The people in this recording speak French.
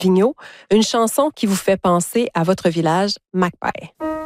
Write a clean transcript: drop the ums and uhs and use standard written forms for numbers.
Vigneault, une chanson qui vous fait penser à votre village Magpie.